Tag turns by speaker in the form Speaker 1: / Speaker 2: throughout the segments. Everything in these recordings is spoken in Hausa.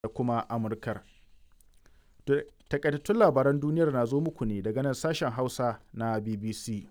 Speaker 1: da kuma Amurkar. Takaitattun labaran duniyar na zo muku ne daga nan sashen Hausa na BBC.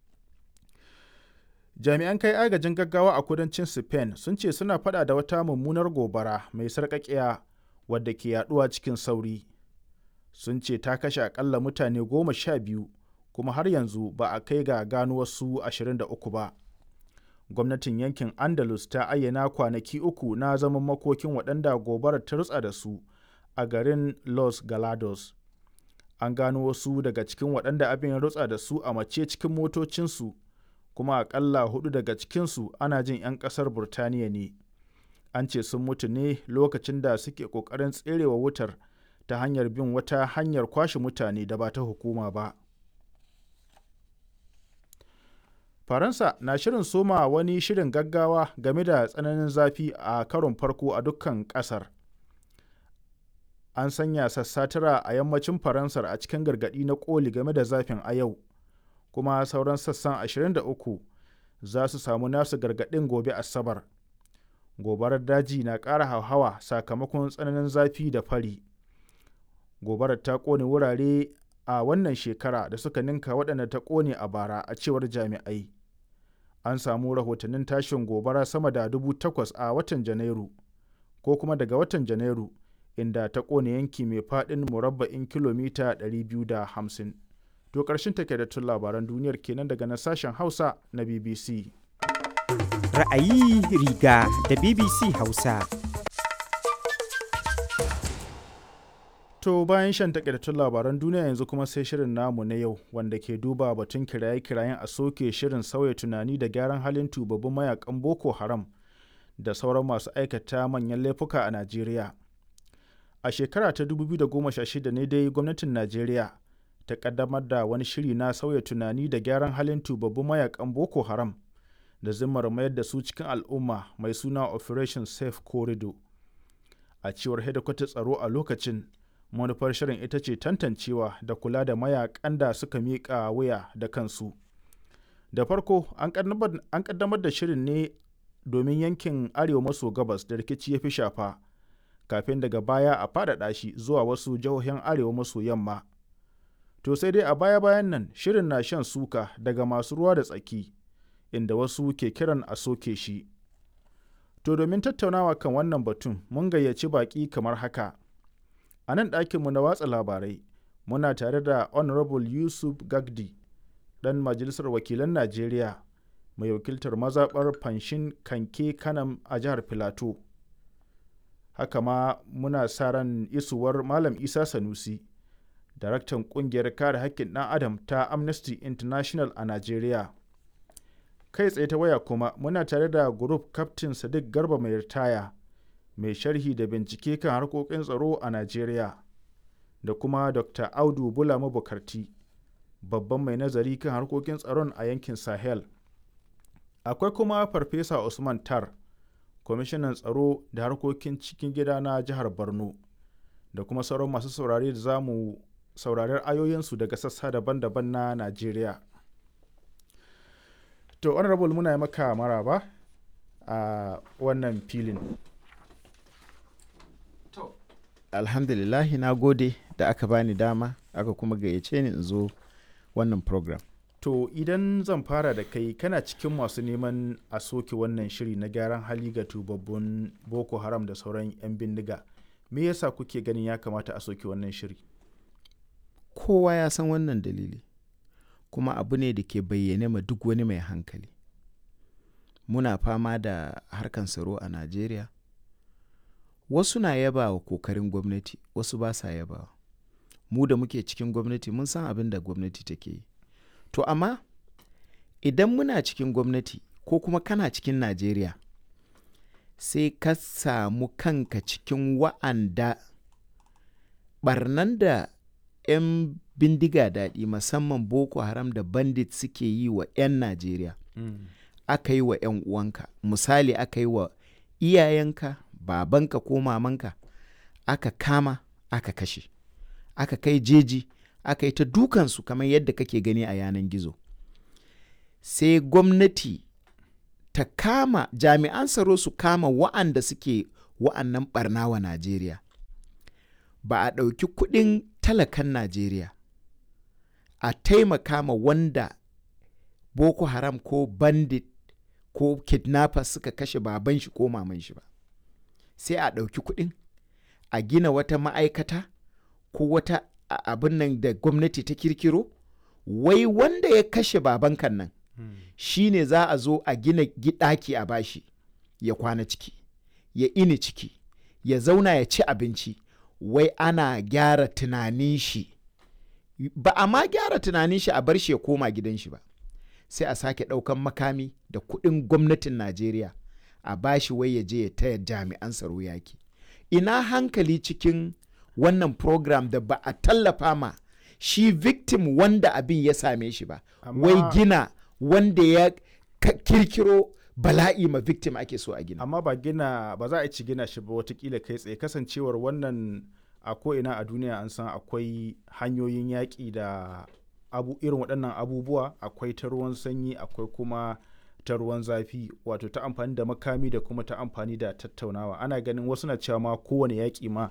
Speaker 1: Jami'an kai agajin gaggawa a kudancin Spain sun ce suna fada da wata mummunar gobara mai sarƙaƙiya wadda ke yaduwa cikin sauri. Sun ce ta kashe akalla mutane 12 kuma har yanzu ba a kai ga gano wasu 23 ba. Gwamnatin yankin Andalus ta ayyana kwanaki 3 na zaman makokin waɗanda gobarar ta rutsa da su a garin Los Galados. An gano wasu daga cikin waɗanda abin ya rutsa da su a mace cikin motocinsu, kuma akalla 4 daga cikinsu ana jin 'yan ƙasar Burtaniya ne. An ce sun mutu ne lokacin da suke ƙoƙarin tserewa wutar ta hanyar bin wata hanyar kwashe mutane da ba ta hukuma ba. Faransa na shirin soma wani shirin gaggawa game da tsananin zafi a karon farko a dukkan ƙasar. An sanya sassatira a yammacin Faransar a cikin gargaɗi na ƙoli game da zafin a yau, kuma sauran sassan 23 za su samu nasu gargaɗin gobe Asabar. Gobarar daji na ƙara hauhawa sakamakon tsananin zafi da fari. Gobarar ta ƙone wurare a wannan shekara da suka ninka waɗanda ta ƙone a bara, a cewar jami'ai. An samu rahotannin tashin gobara sama da 8,000 a watan Janairu, ko kuma daga watan Janairu, inda ta ƙone yanki mai faɗin murabba'in kilomita 250. To ƙarshen takaitattun labaran duniyar kenan daga nan sashen Hausa na BBC.
Speaker 2: Ra'ayi riga da BBC Hausa.
Speaker 1: To bayan shan takaitattun labaran duniya yanzu kuma sai shirin namu na yau, wanda ke duba batun kiraye-kirayen a soke shirin sauya tunani da gyaran halin tubabbin mayakan Boko Haram da sauran masu aikata manyan laifuka a Najeriya. A shekara ta 2016 ne dai gwamnatin Najeriya ta kaddamar da wani shiri na sauya tunani da gyaran halin tubabbin mayakan Boko Haram da zimmar mayar da su cikin al'umma, mai suna Operation Safe Corridor. A cewar hedikwatar tsaro a lokacin, manufar shirin ita ce tantancewa da kula da mayakan da suka miƙa wuya da kansu. Da farko an kaddamar da shirin ne domin yankin arewa maso gabas da rikici ya fi shafa, kafin daga baya a faɗaɗa shi zuwa wasu jihohin arewa maso yamma. To sai dai a baya-bayan nan shirin na shan suka daga masu ruwa da tsaki, inda wasu ke kiran a soke shi. To domin tattaunawa kan wannan batun mun gayyaci baƙi kamar haka. A nan ɗakinmu na watsa labarai muna tare da Honorable Yusuf Gagdi, ɗan Majalisar Wakilan Najeriya mai wakiltar mazaɓar Fanshin Kanke Kanam a jihar Filato. Haka ma muna sa ran isuwar Malam Isa Sanusi, daraktan ƙungiyar kare haƙƙin ɗan Adam ta Amnesty International a Najeriya. Kai tsaye ta waya kuma muna tare da Group Captain Sadiq Garba mai ritaya, mai sharhi da bincike kan harkokin tsaro a Najeriya, da kuma Dr. Audu Bulama Bukarti, babban mai nazari kan harkokin tsaron a yankin Sahel. Akwai kuma Farfesa Usman Tar, kwamishinan tsaro da harkokin cikin gida na jihar Borno, da kuma sauran masu saurare da za mu saurari ayoyinsu daga sassa daban-daban na Najeriya. To, Honorable, muna yi maka maraba a wannan filin.
Speaker 3: Alhamdulillahi, na gode da aka bani dama aka kuma gayyace ni in zo wannan program.
Speaker 1: To idan zan fara da kai, kana cikin masu neman a soke wannan shiri na gyaran hali ga tubabbun Boko Haram da sauran 'yan bindiga. Me yasa kuke ganin ya kamata a soke wannan shiri?
Speaker 3: Kowa ya san wannan dalili, kuma abu ne da ke bayyane ma duk wani mai hankali. Muna fama da harkan tsaro a Najeriya. Wasu na yaba wa kokarin gwamnati, wasu ba sa yaba. Mu da muke cikin gwamnati mun san abin da gwamnati take yi. To amma idan muna cikin gwamnati ko kuma kana cikin Najeriya, sai ka samu kanka cikin wa'anda barnan da 'yan bindiga daɗi musamman Boko Haram da bandit suke yi wa 'yan Najeriya. Aka yi wa 'yan uwanka, misali aka yi wa iyayenka, babanka ko mamanka, aka kama aka kashe, aka kai jeji, aka yi ta dukansu kamar yadda kake gani a yanan gizo. Sai gwamnati ta kama, jami'an tsaro su kama wa'anda suke wa'annan barna wa Najeriya. ba a ɗauki kuɗin talakan Najeriya a taimaka ma wanda Boko Haram ko bandit ko kidnappers suka kashe baban shi ko maman shi ba. Sai a ɗauki kuɗin a gina wata ma'aikata ko wata abin nan da gwamnati ta kirkiro, wai wanda ya kashe babankan nan shi ne za a zo a gina ɗaki a bashi ya kwana ciki, ya ini ciki, ya zauna ya ci abinci, wai ana gyara tunanin shi. Ba a ma gyara tunanin shi a bar shi ya koma gidan shi ba, sai a sake ɗaukan makami da kuɗin gwamnatin Najeriya a bashi wai ya je ya taya jami'an tsaro yaki. Ina hankali cikin wannan program da ba a tallafa ma shi victim wanda abin ya same shi ba, wai gina wanda ya kirkiro bala'i ma victim ake so a gina.
Speaker 1: Amma ba za a ci gina shi ba watakila kai tsaye, kasancewar wannan a ko'ina a duniya an san akwai hanyoyin yaƙi da irin waɗannan abubuwa, akwai ta ruwan sanyi, akwai kuma ta ruwan zafi, wato ta amfani da makami da kuma ta amfani da tattaunawa. Ana ganin wasu na cewa ma kowane yaƙi ma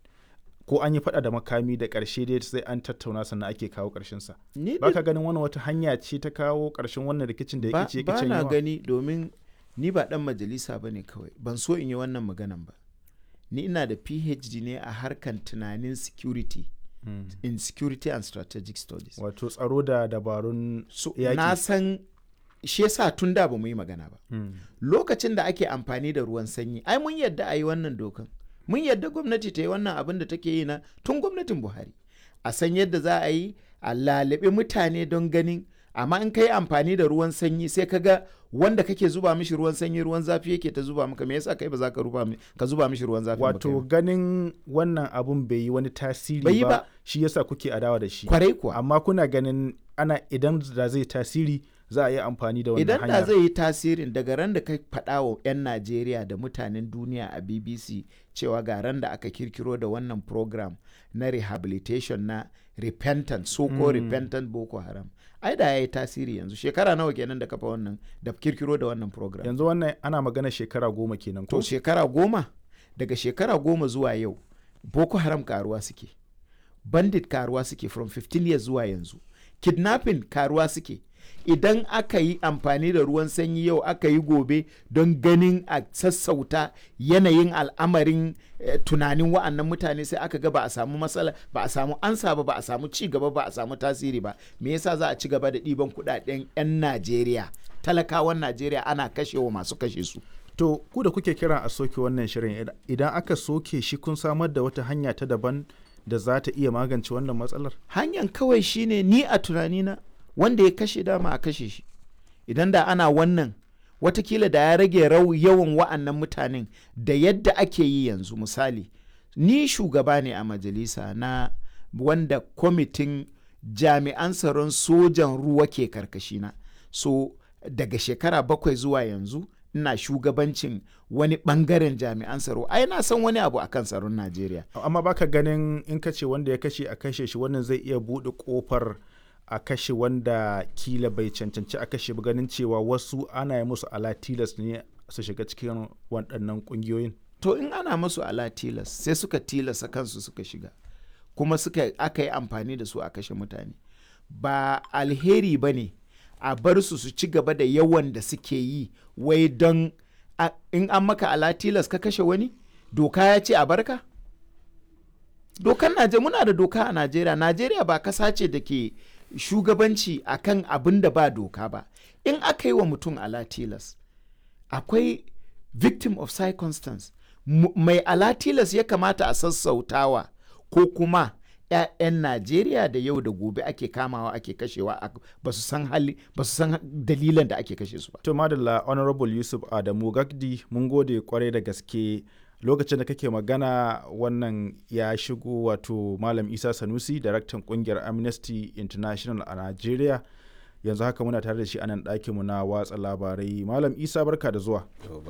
Speaker 1: ko an yi faɗa da makami da ƙarshe dai sai an tattauna sannan ake kawo ƙarshensa. Ba ka ganin wannan wata hanya ce ta kawo ƙarshen wannan rikicin da ya ce
Speaker 3: ba na gani, domin ni ba ɗan majalisa ba ne kawai, ban so in yi wannan maganan ba. Ni ina da PhD ne a harkan tunanin security, in security and strategic studies.
Speaker 1: Wato tsaro da dabarun yaƙi.
Speaker 3: Na san shi yasa tun da ba mu yi magana ba. Lokacin da ake amfani da ruwan sanyi, ai mun yadda a yi wannan dokan. Mun yadda gwamnati ta yi wannan abin da take yi na tun gwamnatin Buhari. A san yadda za a yi a lalabe mutane don ganin, amma in ka yi amfani da ruwan sanyi sai ka ga wanda kake zuba mishi ruwan sanyi ruwan zafi yake ta zuba maka, me yasa kai ba za ka zuba mishi ruwan zafi ba?
Speaker 1: Wato ganin wannan abun bai yi wani tasiri ba, shi yasa kuke adawa da shi.
Speaker 3: Kwarai kuwa.
Speaker 1: Amma kuna ganin idan da zai tasiri za a yi amfani da wannan hanyar.
Speaker 3: Idan da zai yi tasirin, daga ran da ka faɗa wa 'yan Najeriya da mutanen duniya a BBC cewa ga ran da aka kirkiro da wannan program na rehabilitation na repentant, so-called repentant Boko Haram, ai da ya yi tasiri yanzu. Shekara nawa kenan da kafa wannan, da kirkiro da wannan program?
Speaker 1: Yanzu wannan ana magana shekara 10 kenan ko?
Speaker 3: To shekara 10, daga shekara 10 zuwa yau Boko Haram karuwa suke, bandit karuwa suke from 15 years zuwa yanzu, kidnapping karuwa suke. Idan aka yi amfani da ruwan sanyi yau, aka yi gobe, don ganin a sassauta yanayin al'amarin tunanin wa'annan mutane, sai aka ga ba a samu matsala, ba a samu ansa ba, ba a samu ci gaba, ba a samu tasiri ba. Me yasa za a ci gaba da ɗiban kuɗaɗen 'yan Najeriya, talakawan Najeriya, ana kashewa masu kashe su?
Speaker 1: To ku da kuke kiran a soke wannan shirin, idan aka soke shi, kun samar da wata hanya ta daban da za ta iya magance wannan matsalar?
Speaker 3: Hanyar kawai shine, ni a tunanina, wanda ya kashe dama a kashe shi. Idan da ana wannan, watakila da ya rage yawan wa'annan mutanen da yadda ake yi yanzu. Misali, ni shugaba ne a majalisa na wanda kwamitin jami'an tsaron sojan ruwa ke karkashina. So daga shekara 7 zuwa yanzu ina shugabancin wani bangaren jami'an tsaro. Ai na san wani abu akan tsaron Najeriya.
Speaker 1: Amma baka ganin in kace wanda ya kashe a kashe shi, wannan zai iya buɗe kofar a kashe wanda kila bai cancanci a kashe ba, ganin cewa wasu ana yi musu ala tilas ne su shiga cikin waɗannan ƙungiyoyin?
Speaker 3: To in ana musu ala tilas, sai suka tilasa kansu suka shiga, kuma aka yi amfani da su a kashe mutane, ba alheri ba ne a bar su ci gaba da yawan da suke yi, wai don in an maka ala tilas ka kashe wani, doka ya ce a barka? Dokan Najeriya, muna da doka a Najeriya. Najeriya ba kasa ce da ke shugabanci akan abin da ba doka ba. In aka yi wa mutum ala tilas, akwai victim of circumstance, mai ala tilas ya kamata a sassautawa, ko kuma 'ya'yan Najeriya da yau da gobe ake kamawa ake kashewa, ba su san dalilan da ake kashe su ba.
Speaker 1: To madalla, Honorable Yusuf Adamu Gagdi, mun gode kwarai da gaske. Lokacin da kake magana wannan ya shigo, wato Malam Isa Sanusi, daraktan kungiyar Amnesty International a Najeriya. Yanzu haka muna tare da shi a nan ɗakinmu na watsa labarai. Malam Isa, barka da zuwa.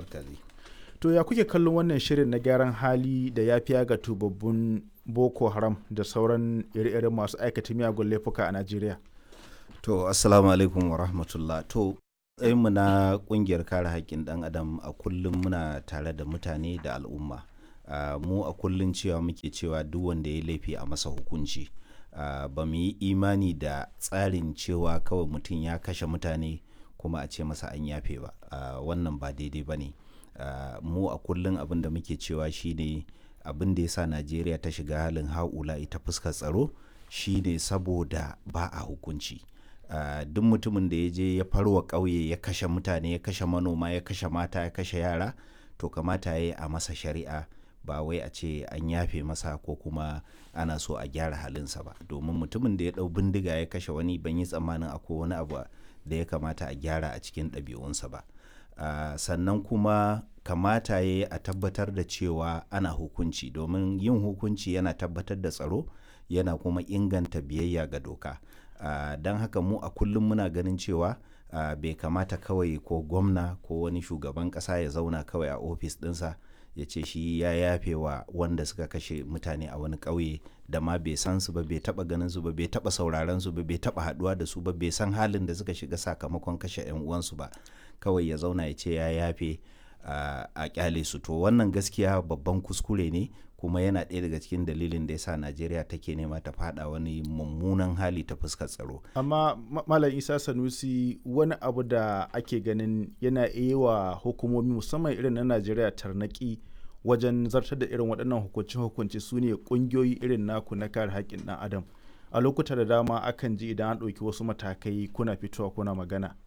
Speaker 1: To ya kuke kallon wannan shirin na gyaran hali da ya fiya ga tubabbun Boko Haram da sauran ire-iren masu aikata miyagun laifuka a Najeriya?
Speaker 4: To assalamu alaikum wa rahmatullah. To mu na kungiyar kare haƙƙin ɗan adam a kullum muna tare da mutane da al'umma mu a kullum cewa muke cewa duk wanda ya laifi a masa hukunci. Ba mu yi imani da tsarin cewa kawai mutum ya kashe mutane kuma a ce masa an yafe ba. Wannan ba daidai ba ne. Mu a kullum abin da muke cewa shine abin da ya sa Najeriya ta shiga halin ha'ula ita fuskar tsaro shine saboda ba a hukunci. Duk mutumin da ya je ya farwa ƙauye ya kashe mutane, ya kashe manoma, ya kashe mata, ya kashe yara, to kamata ya yi a masa shari'a, ba wai a ce an yafe masa ko kuma ana so a gyara halinsa ba. Domin mutumin da ya ɗau bindiga ya kashe wani, ban yi tsammanin akwai wani abu da ya kamata a gyara a cikin ɗabi'unsa ba. Sannan kuma kamata ya yi a tabbatar da cewa ana hukunci, domin yin hukunci yana tabbatar da tsaro, yana kuma inganta biyayya ga doka. Don haka mu a kullum muna ganin cewa bai kamata kawai ko gwamna ko wani shugaban ƙasa ya zauna kawai a ofis ɗinsa ya ce shi ya yafe wa wanda suka kashe mutane a wani ƙauye da ma bai san su ba, bai taɓa ganin su ba, bai taɓa sauraron su ba, bai taɓa haɗuwa da su ba, bai san halin da suka shiga sakamakon kashe 'yan uwansu ba, kawai ya zauna ya ce ya yafe a ƙyale su. To wannan gaskiya babban kuskure ne, kuma yana ɗaya daga cikin dalilin da ya sa Najeriya take nema ta faɗa wani mummunan hali ta fuskar tsaro.
Speaker 1: Amma Malam Isa Sanusi, wani abu da ake ganin yana iya wa hukumomi musamman irin na Najeriya tarnaki wajen zartar da irin waɗannan hukunce-hukunce su ne ƙungiyoyi irin naku na kare haƙƙin ɗan adam. A lokuta da dama akan ji idan an ɗauki wasu matakai kuna fitowa kuna magana.